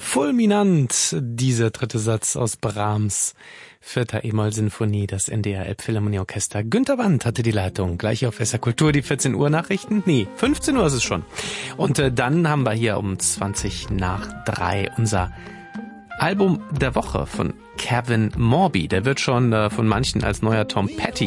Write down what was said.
Fulminant, dieser dritte Satz aus Brahms' Vierter E-Moll-Sinfonie, das NDR Elbphilharmonieorchester. Günter Wandt hatte die Leitung. Gleich auf SR Kultur die 14 Uhr Nachrichten. Nee, 15 Uhr ist es schon. Und dann haben wir hier um 20 nach 3 unser Album der Woche von Kevin Morby. Der wird schon von manchen als neuer Tom Petty